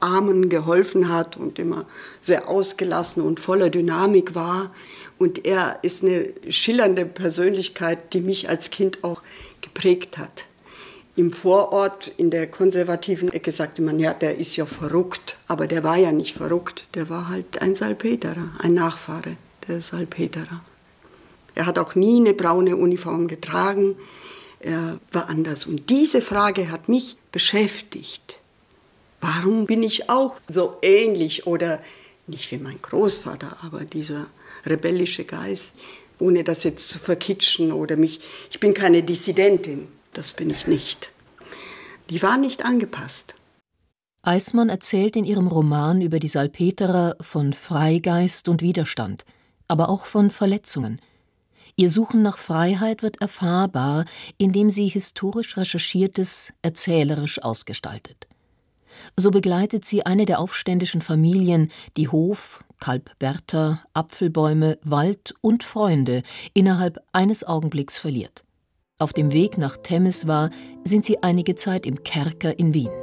Armen geholfen hat und immer sehr ausgelassen und voller Dynamik war. Und er ist eine schillernde Persönlichkeit, die mich als Kind auch geprägt hat. Im Vorort, in der konservativen Ecke, sagte man, ja, der ist ja verrückt. Aber der war ja nicht verrückt, der war halt ein Salpeterer, ein Nachfahre der Salpeterer. Er hat auch nie eine braune Uniform getragen, er war anders. Und diese Frage hat mich beschäftigt. Warum bin ich auch so ähnlich oder nicht wie mein Großvater, aber dieser rebellische Geist, ohne das jetzt zu verkitschen oder ich bin keine Dissidentin, das bin ich nicht. Die war nicht angepasst. Eismann erzählt in ihrem Roman über die Salpeterer von Freigeist und Widerstand, aber auch von Verletzungen. Ihr Suchen nach Freiheit wird erfahrbar, indem sie historisch Recherchiertes erzählerisch ausgestaltet. So begleitet sie eine der aufständischen Familien, die Hof, Kalb Bertha, Apfelbäume, Wald und Freunde innerhalb eines Augenblicks verliert. Auf dem Weg nach Temeswar sind sie einige Zeit im Kerker in Wien.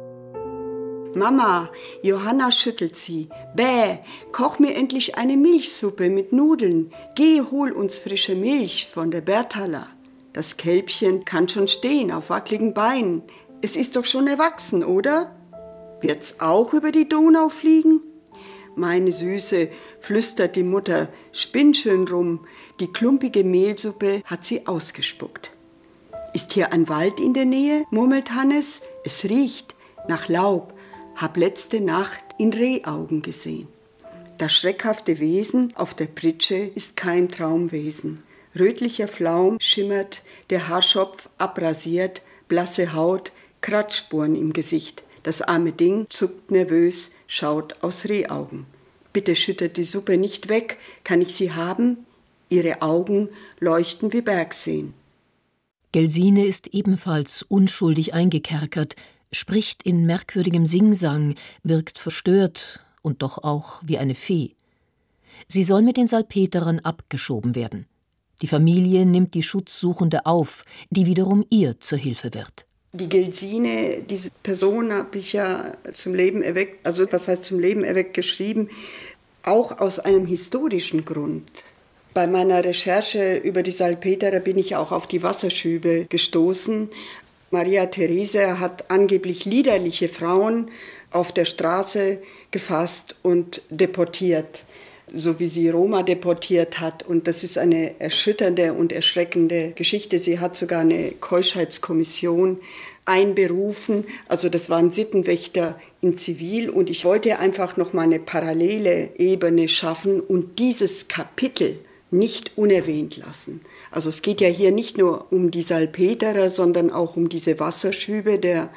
Mama, Johanna schüttelt sie. Bäh, koch mir endlich eine Milchsuppe mit Nudeln. Geh, hol uns frische Milch von der Berthala. Das Kälbchen kann schon stehen auf wackeligen Beinen. Es ist doch schon erwachsen, oder? Wird's auch über die Donau fliegen? Meine Süße, flüstert die Mutter, spinn schön rum. Die klumpige Mehlsuppe hat sie ausgespuckt. Ist hier ein Wald in der Nähe, murmelt Hannes. Es riecht nach Laub. Hab letzte Nacht in Rehaugen gesehen. Das schreckhafte Wesen auf der Pritsche ist kein Traumwesen. Rötlicher Flaum schimmert, der Haarschopf abrasiert, blasse Haut, Kratzspuren im Gesicht. Das arme Ding zuckt nervös, schaut aus Rehaugen. Bitte schüttet die Suppe nicht weg, kann ich sie haben? Ihre Augen leuchten wie Bergseen. Gelsine ist ebenfalls unschuldig eingekerkert, spricht in merkwürdigem Singsang, wirkt verstört und doch auch wie eine Fee. Sie soll mit den Salpeterern abgeschoben werden. Die Familie nimmt die Schutzsuchende auf, die wiederum ihr zur Hilfe wird. Die Gelsine, diese Person habe ich ja zum Leben erweckt, also was heißt zum Leben erweckt geschrieben, auch aus einem historischen Grund. Bei meiner Recherche über die Salpeterer bin ich auch auf die Wasserschübe gestoßen. Maria Therese hat angeblich liederliche Frauen auf der Straße gefasst und deportiert, so wie sie Roma deportiert hat. Und das ist eine erschütternde und erschreckende Geschichte. Sie hat sogar eine Keuschheitskommission einberufen. Also das waren Sittenwächter in Zivil. Und ich wollte einfach noch mal eine parallele Ebene schaffen und dieses Kapitel nicht unerwähnt lassen. Also es geht ja hier nicht nur um die Salpeterer, sondern auch um diese Wasserschübe der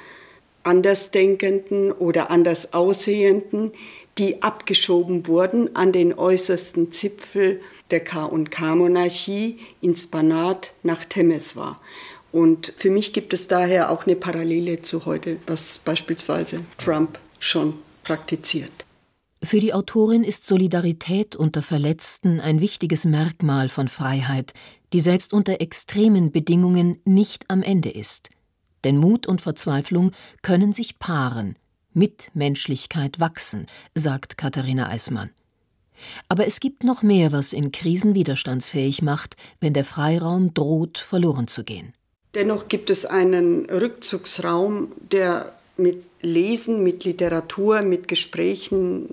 Andersdenkenden oder anders Aussehenden, die abgeschoben wurden an den äußersten Zipfel der K&K-Monarchie ins Banat nach Temeswar. Und für mich gibt es daher auch eine Parallele zu heute, was beispielsweise Trump schon praktiziert. Für die Autorin ist Solidarität unter Verletzten ein wichtiges Merkmal von Freiheit, die selbst unter extremen Bedingungen nicht am Ende ist. Denn Mut und Verzweiflung können sich paaren, Mitmenschlichkeit wachsen, sagt Katharina Eismann. Aber es gibt noch mehr, was in Krisen widerstandsfähig macht, wenn der Freiraum droht, verloren zu gehen. Dennoch gibt es einen Rückzugsraum, der mit Lesen, mit Literatur, mit Gesprächen,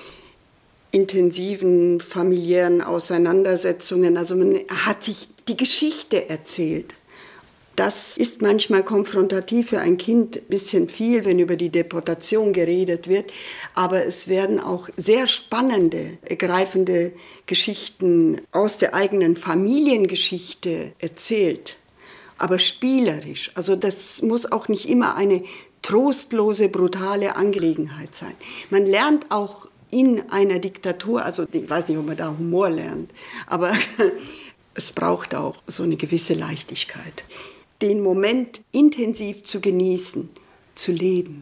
intensiven familiären Auseinandersetzungen, also man hat sich die Geschichte erzählt. Das ist manchmal konfrontativ für ein Kind, ein bisschen viel, wenn über die Deportation geredet wird. Aber es werden auch sehr spannende, ergreifende Geschichten aus der eigenen Familiengeschichte erzählt. Aber spielerisch. Also das muss auch nicht immer eine trostlose, brutale Angelegenheit sein. Man lernt auch in einer Diktatur, also ich weiß nicht, ob man da Humor lernt, aber es braucht auch so eine gewisse Leichtigkeit. Den Moment intensiv zu genießen, zu leben.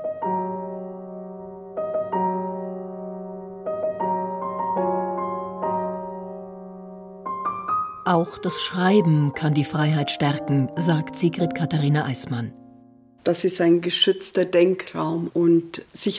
Auch das Schreiben kann die Freiheit stärken, sagt Sigrid Katharina Eismann. Das ist ein geschützter Denkraum und sich